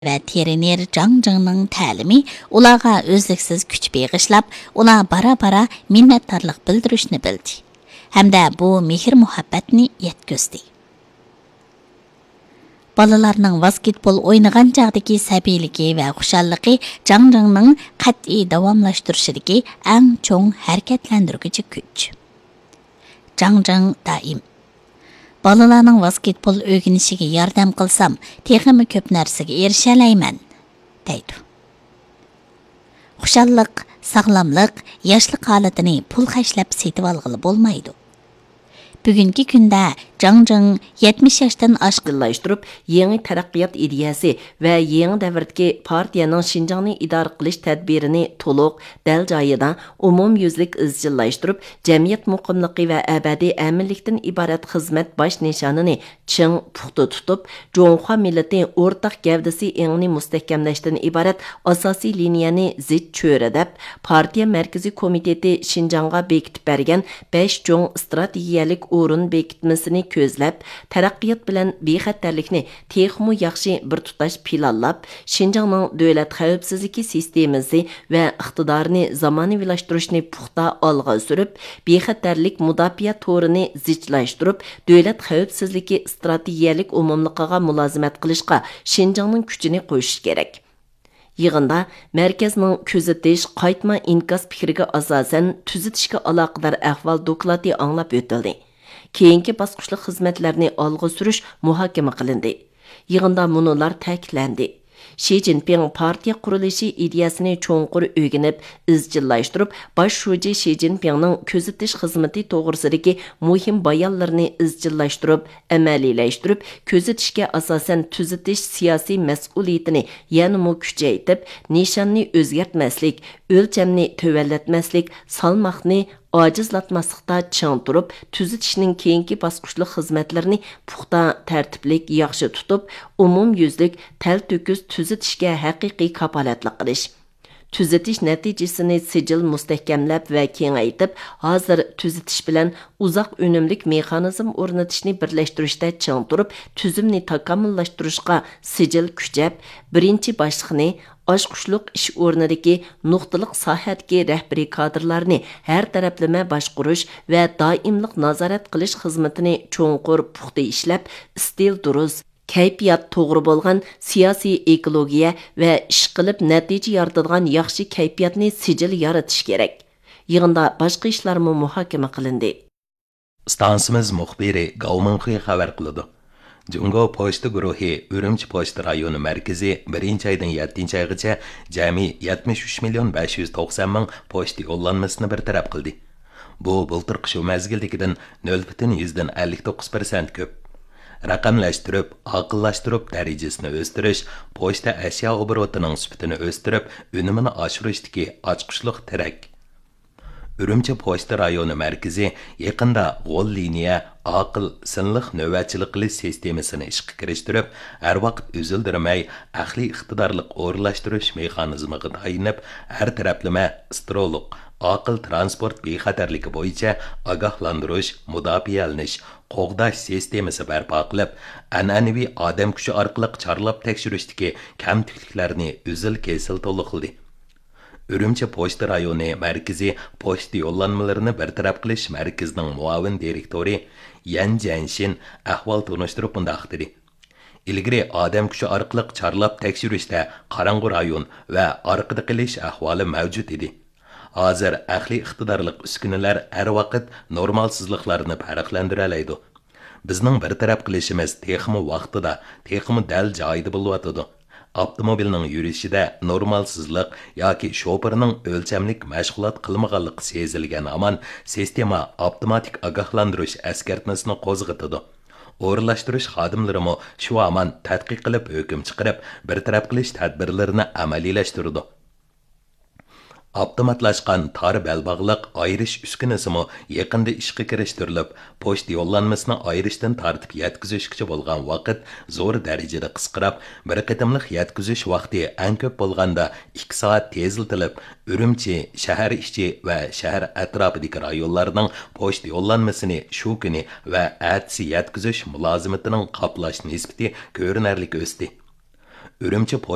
va teriner Жаңның ta'limi ularga o'zliksiz kuch beg'ishlab, ular bara-bara minnatdorlik bildirishni bildi. Hamda bu mehr muhabbatni yetkazdi. Balalarning basketbol o'ynagan chaqdagi sabiyligi va xushalliqi Жаңның qat'iy davomlashtirishidagi eng cho'ng harakatlantiruvchi kuch. Жаң doim Balalarning basketbol o'rganishiga yordam qilsam, texmi ko'p narsaga erishalayman, deydi. Xushalliq, sog'lomlik, yoshlik holatini pul xashlab setib olg'ili bo'lmaydi. Bugungi kunda Жаң 70 yoshdan oshqinlashtirib, yangi taraqqiyot ideyasi va yangi davrdagi partiyaning Şinjanni idora qilish tadbirini to'liq, dal joyida, umumyuzlik izchillashtirib, jamiyat muqimligi va abadiy aminlikdan iborat xizmat bosh nishonini ching puxta tutib, Жоңхуа millati o'rtaq gavdasi engni mustahkamlashdan iborat asosiy liniyani zid cho'radab, partiya markaziy komiteti Şinjanga bekitib bergan 5 cho'ng strategiyalik o'rin bekitmasini ko'zlab, taraqqiyot bilan bexatarlikni texmu yaxshi bir tutash planlab, Şinjangning davlat xavfsizligi sistemasi va iqtidorini zamonaviylashtirishni puxta olg'a surib, bexatarlik mudofaa to'rini zichlashtirib, davlat xavfsizligi strategiyalik umumligiga mulozimat qilishga Şinjangning kuchini qo'shish kerak. Yig'inda markazning kuzatish, qaytma inkas fikriga asosan tuzatishga aloqador ahvol doklati anglab o'tildi. Keyingi bosqichli xizmatlarni olg'a surish muhokama qilindi. Yig'inda munolar ta'kidlandi. Xi Jinping partiya qurilishi ideyasini cho'nqur o'rganib, izchillashtirib, bosh shuji Xi Jinpingning kuzatish xizmati to'g'risidagi muhim bayonlarini izchillashtirib, amaliylashtirib, kuzatishga asosan tuzatish siyosiy mas'uliyatini yanada kuchaytirib, nishonni o'zgartmaslik, o'lchamni tuvallatmaslik, salmoqni ojizlatmaslikda ching turib, tuzatishning keyingi bosqichli xizmatlarini puxta tartiblik yaxshi tutib, umumyuzlik tal-to'kis tuzatishga haqiqiy kapolatlik qilish. Tuzatish natijasini sijil mustahkamlab va kengaytib, hozir tuzatish bilan uzoq unumlik mexanizm o'rnatishni birlashtirishda ching turib, tuzumni takomillashtirishga sijil kuchab, birinchi boshliqni oshqushliq ish o'rnidagi nuqtaliq sohadagi rahbariy kadrlarni har taraflama boshqarish va doimlik nazorat qilish xizmatini cho'nqur puxta ishlab, stil durust, kayfiyat to'g'ri bo'lgan siyosiy ekologiya va ish qilib natija yaratadigan yaxshi kayfiyatni sijil yaratish kerak. Yig'inda boshqa ishlarmi muhokama qilindi. Stansimiz muxbiri Gaumanxi xabar qildi. Jungo pochta guruhi Urumchi pochta rayoni markazi 1-oydan 7-oygacha jami 73,590,000 pochta yo'llanmasini bartaraf qildi. Bu bultirqi shu mazgildagidan 0,59% ko'p. Raqamlashtirib, aqllashtirib darajasini o'stirish, pochta ashyo oborotining sifatini o'stirib, unumini oshirishdagi ochqishliq tirak. Urumchi pochta rayoni markazi yaqinda g'ol liniya, aql, sinliq navbatchilik qilish sistemasini ishga kirishtirib, har vaqt uzildirmay, aqliy iqtidorliq o'rlashtirish mexanizmiga tayinib, har taraflama astrolog, aql transport bexatarligi bo'yicha ogohlantirish, mudofialanish, qo'g'dash sistemasi barpo qilib, an'anaviy odam kuchi orqali chorlab tekshirishdagi kamchiliklarni uzil-kesil to'liqladi. Urumchi pochta rayoni markazi pochta yo'llanmalarini bartaraf qilish markazining muavin direktori Yan Janshin ahvol tunishtirib bundoq dedi. Ilgari odam kuchi orqali chorlab tekshirishda qorong'u rayon va orqada qilish ahvoli mavjud edi. Hozir aqliy iqtidorli uskunalar har vaqt normalsizliklarni farqlantira oladi. Bizning bartaraf qilishimiz texmi vaqtida, texmi dal joyida bo'lyotdi. Avtomobilning yurishida normalsizlik yoki shoferning o'lchamlik mashg'ulot qilmaganligi sezilgan amon sistema avtomatik ogohlantirish eskartmasini qo'zg'atadi. O'rlashtirish xodimlarimi shu amon tadqiq qilib hukm chiqarib, bartaraf qilish tadbirlarini amaliylashtirdi. Avtomatlashgan tar belbog'liq ayirish uskunasimi yaqinda ishga kirishtirilib, pochta yo'llanmasini ayirishdan tartib yetkazishgacha bo'lgan vaqt zo'r darajada qisqarib, bir qatimliq yetkazish vaqti eng ko'p bo'lganda 2 soat teziltirilib, Urumchi shahar ichi va shahar atrofidagi rayonlarning pochta yo'llanmasini shu kuni va atsi yetkazish mulozimatining qoplash nisbati ko'rinarli o'sdi. Urumchi